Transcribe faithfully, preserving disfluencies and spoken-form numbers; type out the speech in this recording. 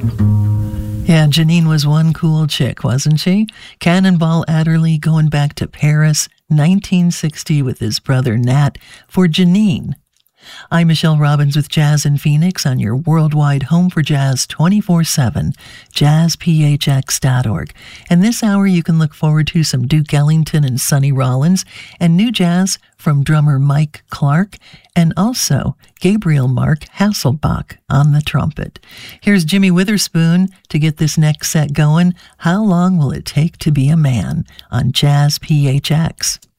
Yeah, Janine was one cool chick, wasn't she? Cannonball Adderley going back to Paris, nineteen sixty, with his brother Nat for Janine. I'm Michelle Robbins with Jazz in Phoenix on your worldwide home for jazz twenty-four seven, jazz p h x dot org. And this hour you can look forward to some Duke Ellington and Sonny Rollins and new jazz from drummer Mike Clark and also Gabriel Mark Hasselbach on the trumpet. Here's Jimmy Witherspoon to get this next set going. How Long Will It Take to Be a Man on Jazz P H X.